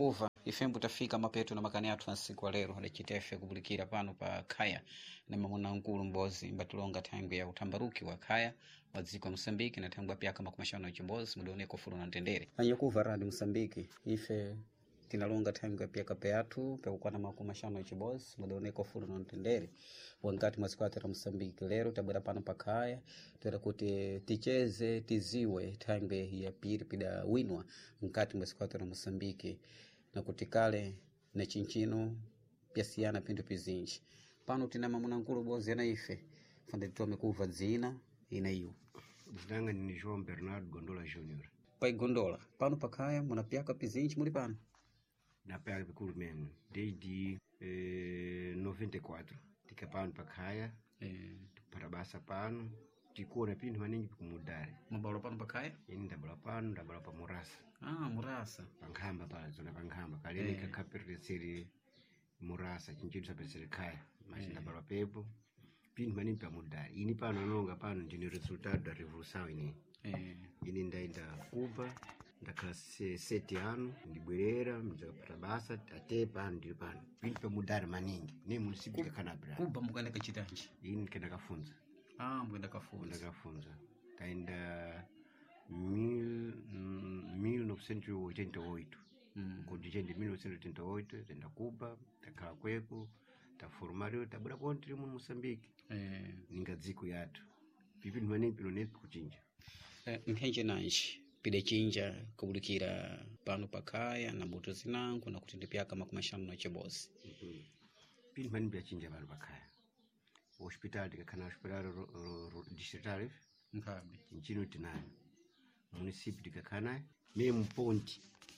ifembu tafika mapeto na makani athu ansiku wa lero adachitefe kubulikira pano pa Khaya na mamuna nkulu mbozi mbatulonga tangu ya utambaruki wa Khaya wa dziko Mosambiki na tangu apyaka makumashano chimbozi mudoneko fulu na ntendere anyakuva radi Mosambiki ife tinalonga tangu ya pyaka peatu pekukwana makumashano chimbozi mudoneko fulu na ntendere wangati mwasikwatira Mosambiki lero tabwera pano pa Khaya tuera kuti ticheze tiziwe tangu ya piri pida winwa ngati mwasikwatira Mosambiki na kuti kale na chinchino pyasiyana pintu pizinji pano tina mamuna nkulu bozi yana ife fande titome kuva dzina ina iyo Zinanga ni João Bernardo Gondola Júnior. pai Gondola pano pa Khaya muna pyaka pizinji muli pano Na pega pikulu mesmo desde eh, noventa e quatro tika pano pa Khaya eh para basa pano tikona pintu maningi kumudare mabalo pano pa Khaya ini ndabala pano ndabala pa Murasa ah Murasa pankhamba pala zona pankhamba kaleni Eh. kakapiritsiri Murasa chinchitu sapesere Khaya mas Eh. ndabala pepo pintu maningi pa mudare ini pano anonga pano ndini resultado da revolução ini eh ini ndaenda Cuba ndakhala se- sete ano ndibwerera mdzakapata basa ate pano ndiri pano pintu pa mudare maningi ne município de Canabra kuba mukana kachitanji ini kenda kafunza ah mukenda kafunza ndakafunza taenda mil mm, mil novecentos e oitenta e oito mm. kuti chende mil novecentos e oitenta e oito tenda Cuba takhala kweko taformario tabwera pano tiri muno Moçambique eh ninga dziko yathu pipintu maningi pino nepi kuchinja eh nkhenje nanji pide chinja kubulikira pano pa Khaya na mbuto zinangu na kuti ndipyaka makumashano na chibozi pintu maningi pyachinja pano pa Khaya hospital tikakhala hospital ro- ro- ro- distrital nkhabe chinchino tinayo município tikakhala mesmo ponte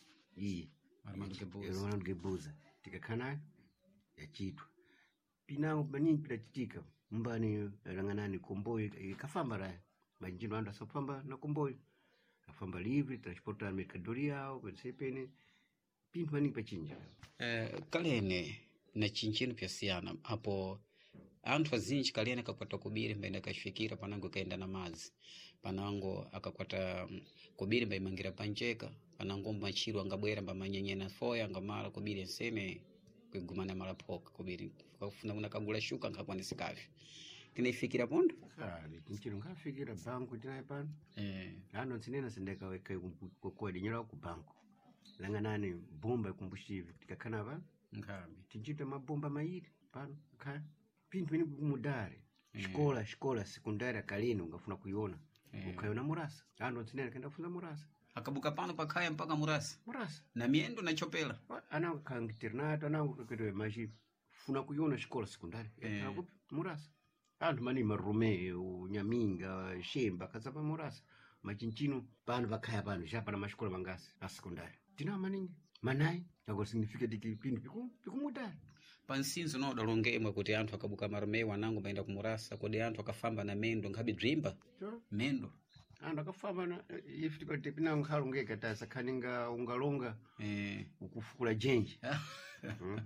iyi Armando Gebuza. Armando Gebuza tikakhala yachitwa pinango maningi pidachitika mbani rang'anani komboyo ikafamba raya machinchino andu asafamba na komboyo afamba livre transportar mercadoria yao pensepene pintu maningi pachinja eh kalene na chinchino pyasiyana hapo anthu azinji kalene akakwata kubiri mbende akafikira panango kaenda na mazi panango akakwata mm, kubiri mbaimangira panjeka panango machiro angabwera mbamanyenyena foya ngamala kubiri nsene kwigumana malapoka kubiri kufuna una kagula shuka ngakwanisikafi tinaifikira pondo kale chinchino ngafikira banku tinaye pano eh ano tsinena sindekaweka kukwadinyira ku banku lang'anani bomba combustível tikakhala pa nkhabe tinchita mabomba mairi pano kaya pintu pene kumudare Mm. xikola xikola sekundari kaleni ungafuna kuiona Mm. ukaiona Murasa ano tsinena kaenda kufunza Murasa akabuka pano pa Khaya mpaka Murasa Murasa na miendo na chopela anango kangiternato anango kete maji funa kuiona xikola sekundari Eh. akupi Murasa antu mani maromeo nyaminga shemba kazapa Murasa machinchino pano pakhaya pano chapana maxikola mangasi a sekundari tinawo maningi manayi ako significa tiki pintu piku pikumudare pansinzo no dalongemwe kuti anthu akabuka marumewa anango baenda ku Murasa kodi anthu akafamba na mendo ngabi drimba so mendo antu akafamba na if tikati pinango khalongeka tasakhaninga ungalonga eh ukufukula jenji Hmm.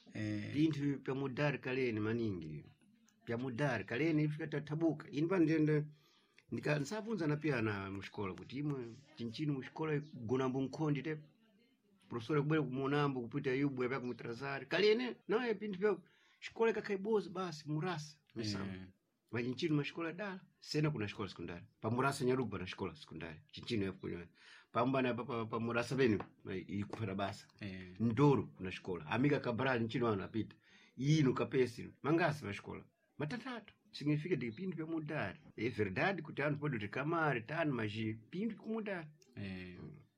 eh Pintu pya mudari kaleni maningi pya mudari kaleni ifika tatabuka ini pandende ndika nsafunza na pia na muxikola kuti imwe chinchini muxikola gonambo nkhondi te professora kubwera kumonambo kupita yubu yapya kumutrazari kalene naye pintu pya xikola kakaibozi basi Murasa misamba eh machinchini maxikola dala sena kuna xikola sekundari pa Murasa nyaruba na xikola sekundari chinchini yafukunywa pambana pa pa, pa Murasa benu ikupata basa eh ndoro kuna xikola amiga Cabral nchini wano apita ino kapesi mangasi va xikola matatatu significa de pintu pya mudari é verdade kuti anthu pode tikamare tani maji pintu kumudari eh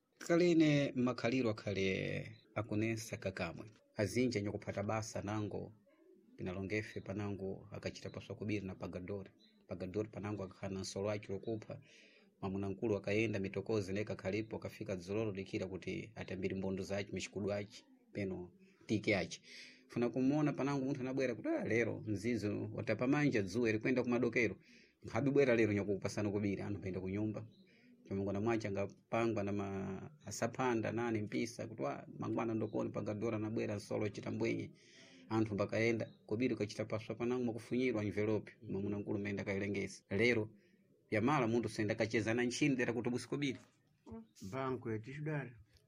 kalene makhaliro akhale akunesa kakamwe azinji anyakupata basa nango pinalongefe panango akachita paswa kubiri na pagadori pagadori panango akakhala nsolo wake lokupha mamuna nkulu akaenda mitokozi neka khalipo akafika dzololo dikira kuti atambiri mbondo zace mixikudu ace peno tike ace funa kumuona panango munthu anabwera kuti ah, lero mzizo watapamanja dzuwa ilikwenda kumadokero habibwera lero nyakupasana kubiri anthu paenda kunyumba pamangwana mwache angapangwa na ma asapanda nani mpisa kuti wa mangwana ndokoni pagadora nabwera nsolo chitambwenye anthu mbakaenda kubiri kachita paswa panango makufunyirwa envelope mamuna nkulu maenda kailengesa lero yamala munthu senda kacheza na nchini dera kuti busikubiri banco ya tixudari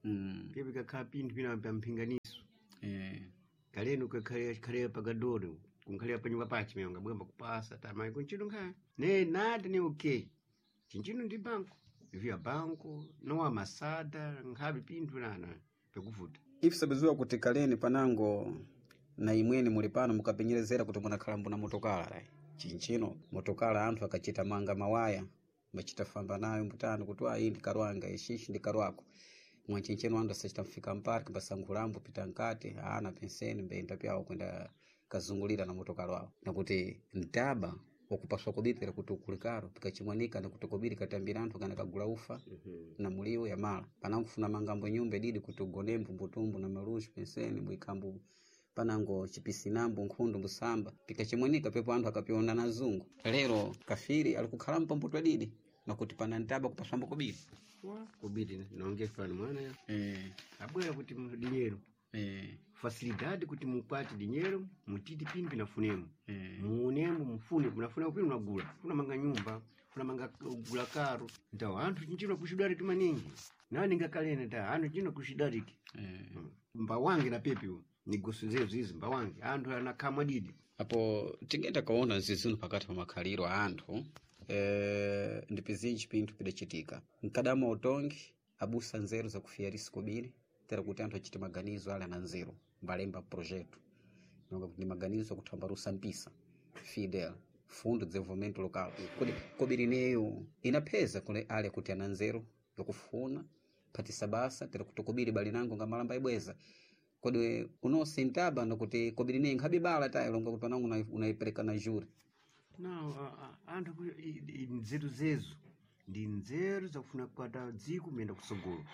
mm. pepe kakhala pinthu pina pa mphinganiso eh kaleno kakhalira khalira pakadoro kunkhalira panyumba pachi meyo ngabwemba kupasa tamayi kunchino nkhaya ne nada ne okay chinchino ndi banco via banco nowa masada nkhabe pinthu nana pekuvuta ife sabiziwa kuti kaleni panango na imweni muli pano mukapenyerezera kuti munakhala mbuna motokala rai chinchino motokala anthu akachita manga mawaya machita famba nayo mbutano kuti ayi ndikarwanga ishishi ndikarwako mwanchinchino anthu asachita mfika mpark basangulambo pita nkati ana penseni mbenda pyawo kwenda kazungulira na motokala wao nakuti ntaba okupaswa kubitira kuti ukulikaro pikachimwanika na kutokobiri katambira anthu kana kagula ufa mm-hmm. na muliwo ya mala panangufuna mangambo nyumba didi kuti ugonembu mbutumbu na marushi penseni mwikambu panango chipisinambu nkhundu mbusamba pikachimwanika pepo anthu akapiona na zungu lero kafiri alikukhala mpambuto didi nakuti pana ntaba kupaswamba kubiri wa kubiri naongea fana mwana ya eh abwera kuti dinero eh facilidade kuti mukwati dinero mutiti pini pinafunemo eh muonembo mfune munafuna kupini unagula funa manga nyumba funa manga gula karo ntawo anthu chinchino kushidari tumaningi nani ngakalene ta anthu chino kushidariki eh mbawange na pepe nigoso zezo hizi mbawange anthu anakamwa didi apo tingenda kaona zizino pakati pa makhaliro a anthu eh ndipizinji pinthu pidachitika nkadama utongi abusa nzeru za kufia risiko bili tera kuti anthu achite maganizo ala na nzeru mbalemba projeto nonga kuti maganizo kutambarusa mpisa fidel fundo de desenvolvimento local kodi kobirineyo inapeza kule ale kuti ana nzeru yokufuna patisa basa tera kutokobiri bali nango ngamalamba ibweza kodi unose ntaba nokuti kobirineyo nkhabibala tayo longa kuti panango unaipeleka na juri no uh, anthu nzeru zezo ndi nzeru zakufuna kupata dziko menda kusogolo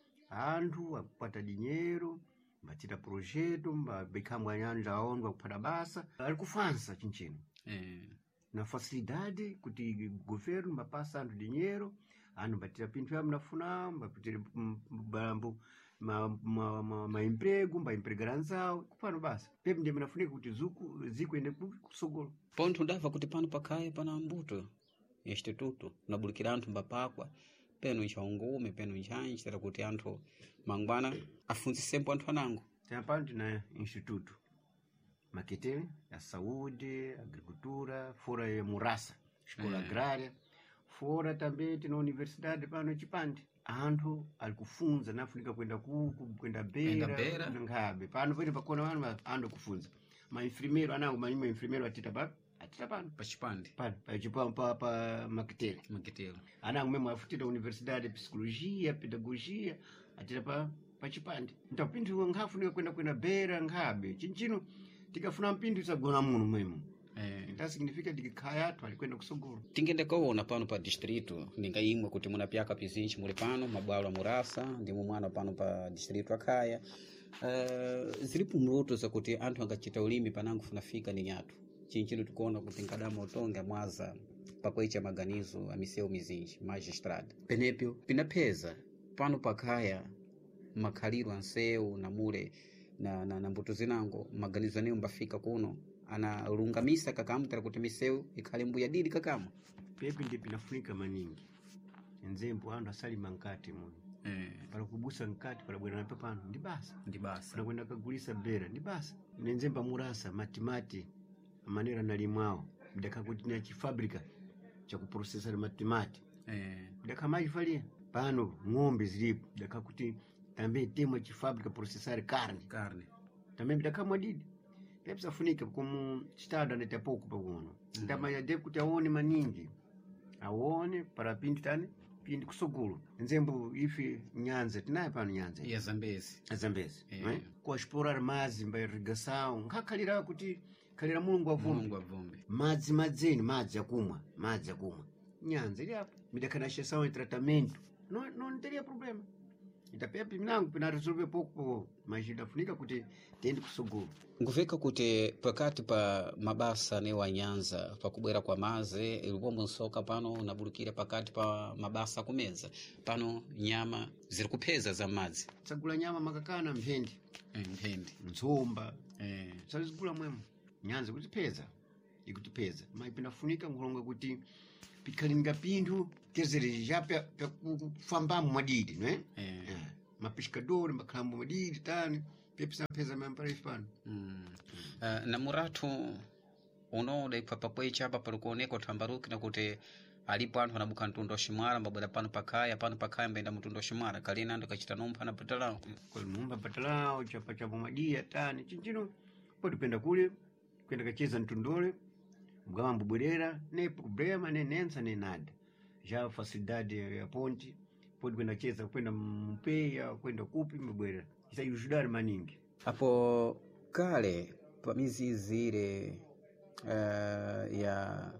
anthu akupata dinheiro mbachita projeto mbabekhamwa anyanja aondwa kuphata basa ali kufansa chinchino eh na facilidade kuti governo mbapasa anthu dinheiro anthu mbatira pinthu yabo nafuna mbapitire bambo ma ma ma, ma emprego mbaempregara nzawo kupano basa pepe ndiye mnafunika kuti zuku ziko ende kusogolo pontho ndava kuti pano pakhaya pana mbuto instituto nabulikira anthu mbapakwa peno nchaungume peno nchanji tera kuti anthu mangwana afunzisempo anthu anango tempano tina instituto maketele ya saúde agricultura fora ya murasa escola eh. agrária fora também tina universidade pano chipande anthu alikufunza nafunika kwenda kuku kwenda bera ngabe pano pene pakona vanu anthu kufunza ma enfermeiro anango manima enfermeiro atita pa atita pano pa chipande pano pa chipande pa pa maketele maketele anango mesmo afutira universidade de psicologia pedagogia atita pa pa chipande então pinthu ngafunika kwenda kwenda bera ngabe chinchino tikafuna mpindu sagona muno mwemo eh então significa que khaya athu alikwenda kusogolo tingende kaona pano pa distrito ningaimwe kuti munapyaka pizinchi muli pano mabwalo murasa ndi mumwana pano pa distrito akhaya uh, zilipo mruto zakuti anthu angachita ulimi panango funafika ni nyatu chinchino tikuona kuti nkadama utonga mwaza pakwaicha maganizo amiseu mizinji magistrado penepyo pinapeza pano pakhaya makhaliro anseu na mule na na, na mbuto zinango maganizo aneyo mbafika kuno analungamisa kakamu tera kuti miseu ikhale mbuya didi kakamu pepe ndi pinafunika maningi nzembo anthu asali mankati muno eh para kubusa nkati para bwera nape pano ndi basa ndi basa para kwenda kagulisa bera ndi basa nenzemba murasa matimati amanera nalimwao mdaka kuti na chifabrika cha kuprocessor matimati eh mdaka majifalia pano ng'ombe zilipo mdaka kuti também temos chifabrika processar carne carne também mdaka mwadidi pepe safunika como estado anete pouco pa uno ndama ya deve kuti aone maningi aone para pinto tane pindi kusogolo nzembo ife nyanza tinaye pano nyanza ya Zambezi Zambezi eh. né com explorar mazi mba irrigação ngakhalira kuti khalira mulungu avumbi mulungu avumbi madzi madzeni madzi akumwa madzi akumwa nyanza ili hapo midakana exceção e tratamento não não teria problema itapepe minango pina resolver pouco mas idafunika kuti tende kusogolo nguveka kuti pakati pa mabasa ne wa nyanza pakubwera kwa maze ilipombo nsoka pano unabulikira pakati pa mabasa kumeza pano nyama ziri kupeza za madzi tsagula nyama makakana mphindi eh mphindi nzomba eh sazigula mwemo nyanza kuti peza ikuti peza mas pinafunika ngulonga kuti pikhalinga pinthu kezere japya kufambamo mwadidi no eh eh mapescador makhambo madiri tani pepsa pesa mamparifu pano. Mm. Uh, na muratu uno daikwa pakwecha hapa palikuoneka utambaruki na kuti alipo anthu anabuka mtundo shimara mbabwera pano pakaya pano pakaya mbenda mtundo shimara kalina ndo kachita numpa na patalao kwa numpa patalao chapa chapa madia tani chinchino podi penda kule kwenda kacheza mtundole mgawa mbubwerera ne problema ne nensa ne nada ja facilidade ya ponti podi kwenda cheza kwenda mpeya kwenda kupi mbubwerera isa yujudari maningi hapo kale pamizizi ile uh, ya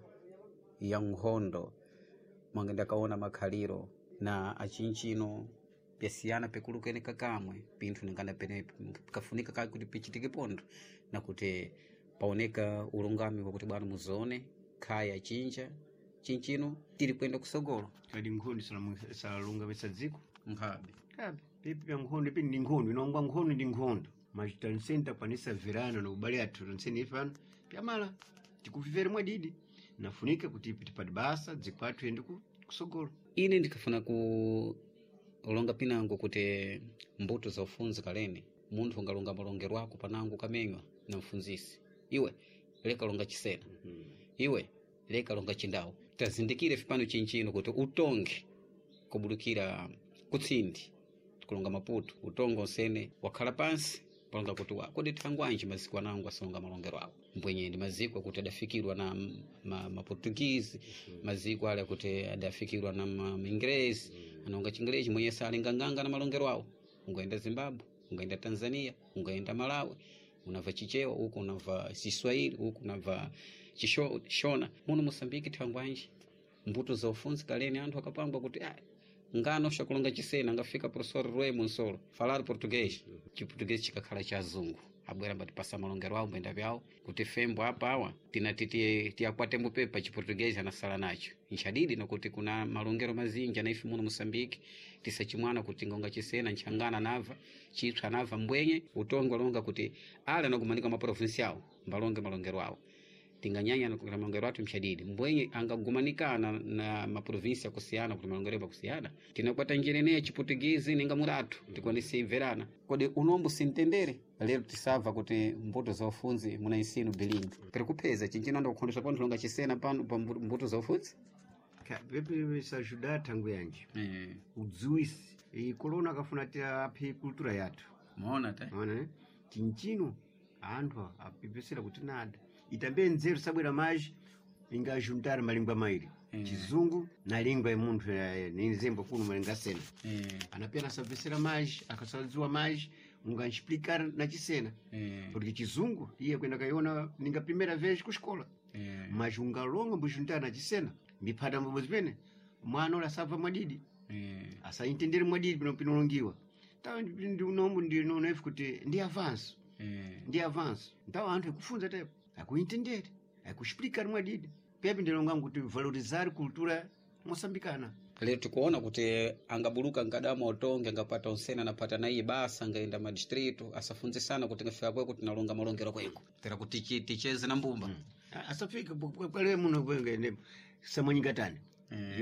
ya nkhondo mwangenda kaona makhaliro na achinchino pyasiyana pekulukene kakamwe pinthu ningana pene kafunika kali kuti pichitike pondo na kuti paoneka ulungami wakuti bwana muzone khaya chinja chinchino tili kwenda kusogolo kadi nkhondo salunga pesa dziko nkhabe kabe pipi ya nkhondo pipi ndi nkhondo inaongwa nkhondo ndi nkhondo machitani center panisa verana na ubale athu nseni ifano pyamala tikuvivere mwadidi nafunika kuti tipati basa dziko athu ende kusogolo. Ine ndikafuna ku ulonga pinango kuti mbuto za ufunzi kalene munthu ungalonga malongero wako panango kamenywa na mfunzisi iwe leka longa chisena mm -hmm. iwe leka longa chindawo tazindikire fipano chinchino kuti utonge kubulukira kutsindi kulonga Maputo utongo nsene wakhala pansi palonga kuti wako kodi thangwanji maziko anango asonga malongero wako mbwenye ndi maziko kuti adafikirwa na ma, ma Portuguese mm -hmm. maziko ale kuti adafikirwa na Maingerezi mm -hmm. anonga Chingerezi mwenye sali nganganga na malongero wao ungaenda Zimbabwe ungaenda Tanzania ungaenda Malawi unava chichewa huko unava Kiswahili huko unava chishona muno Mosambiki thangwanji mbuto za ufunzi kaleni anthu akapangwa kuti ah ngano shakulonga chisena ngafika professor Remo Nsolo falar português chiportuguês chikakhala cha azungu abwera mbati pasa malongero wao mbenda vyao kuti fembo hapa hawa tinatitie tiakwate mpepa chiportuguês anasala nacho nchadidi na kuti kuna malongero mazinja na ifi muno Mosambiki tisachimwana kuti ngonga chisena nchangana nava chitwa nava mbwenye utongo longa kuti ala nakumanika ma provincial mbalonge malongero wao tinganyanya na kuna malongero watu mchadidi mbwenye angagumanikana na maprovinsia kusiana kuti malongero ba kusiana tinakwata njerene ya chiportuguese ninga muratu tikwandisi verana kodi unombo sintendere lero tisava kuti mbuto za ufunzi muna insino bilingi pero kupeza chinchino ndo kukhondesha pano longa chisena pano pa mbuto za ufunzi pepe sa ajudar tangu yanji eh udziwisi e corona kafuna tia api kultura yathu muona ta muona chinchino anthu apipesera kuti nada itambe nzeru sabwera maji ingajuntar malingwa mairi mm. chizungu na lingwa ya munthu ni nzembo kuno malinga sena mm. anapena sabvesera maji akasadziwa maji unganexplicar na chisena mm. porque chizungu iye kwenda kaiona ninga primeira vez ku escola mm. mas ungalonga mbujuntar na chisena miphata mbobozi pene mwana ola sava mwadidi mm. asaintendere mwadidi pino pinolongiwa tawa ndi unombo ndi nonefu kuti ndi avance mm. ndi avance tawa anthu ekufunza tepo akuintendere akuexplicar mwadidi pepe ndilonga kuti valorizar cultura mosambikana lero tikuona kuti angabuluka ngadama utonge angapata onsena napata na iye basa ngaenda madistrito asafunze sana kuti ngafika kweko tinalonga malongero kweko tera kuti ticheze na mbumba mm. asafika pale muno kwenge samanyingatani mm.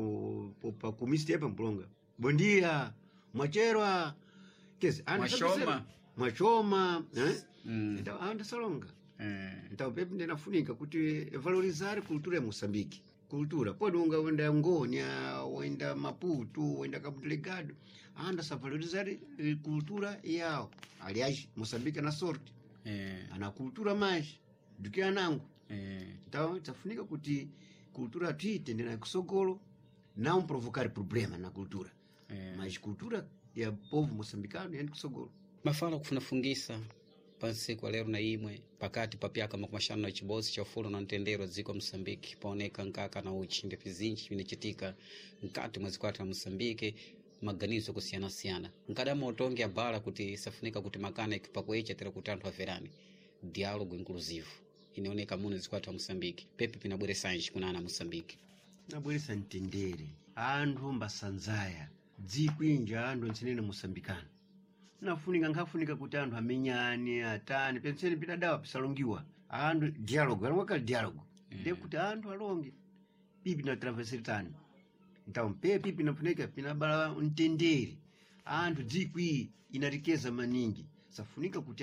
yo pa kumiste pa mplonga bondia mwacherwa kesi mwashoma mwashoma eh mm. ndio anda salonga eh ndio pepe ndinafunika kuti valorizar cultura ya Mosambiki cultura pode unga wenda Ngonia wenda Maputo wenda Cabo Delgado anda sa valorizar cultura yao aliás Moçambique na sorte eh ana cultura mais do que anango eh então tafunika kuti cultura tite ndina kusogolo não provocar problema na cultura eh mas cultura ya povo moçambicano é kusogolo mafala kufuna fungisa pansi kwa lero na imwe pakati papyaka makumashano na chibosi cha ufulu na ntendero ziko Mosambiki paoneka nkaka na uchi ndi vizinji vinachitika nkati mwezi kwata Mosambiki maganizo kusiana siana nkadama utonge abala kuti safunika kuti makana ikipakwecha tera kutantu averani dialogo inclusive inaoneka muno zikwata Mosambiki pepe pinabwere sanji kunana Mosambiki nabweresa ntendere anthu mbasanzaya dzikwinja anthu ntsenene Mosambikano nafunika ngafunika kuti anthu amenyane atani penseni pinadawa pisalongiwa anthu dialogo alonga dialogo de kuti anthu alonge pipi na traversitani então pepe pinafunika pinabala ntendere anthu dzikwi inatikeza maningi safunika kuti